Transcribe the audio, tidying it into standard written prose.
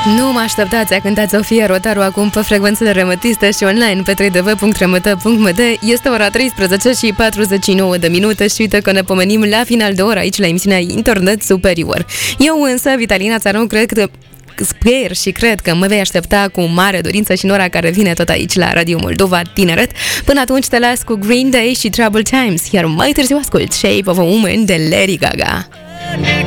Nu mă așteptați, a cântat Sofia Rotaru acum pe frecvențele Remetistă și online pe www.remeta.md. Este ora 13 și 49 de minute și uite că ne pomenim la final de oră aici la emisiunea Internet Superior. Eu însă, Vitalina Țaron, sper și cred că mă vei aștepta cu mare dorință și în ora care vine tot aici la Radio Moldova Tineret. Până atunci te las cu Green Day și Troubled Times, iar mai târziu ascult Shape of a Woman de Lady Gaga.